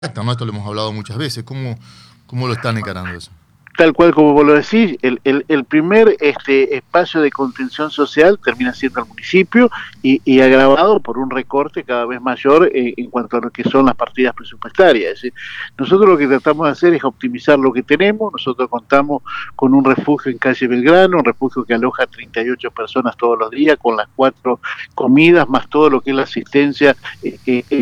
¿no? Esto lo hemos hablado muchas veces. ¿Cómo lo están encarando eso? Tal cual como vos lo decís, el primer espacio de contención social termina siendo el municipio y agravado por un recorte cada vez mayor en cuanto a lo que son las partidas presupuestarias. Es decir, nosotros lo que tratamos de hacer es optimizar lo que tenemos. Nosotros contamos con un refugio en calle Belgrano, un refugio que aloja 38 personas todos los días, con las 4 comidas, más todo lo que es la asistencia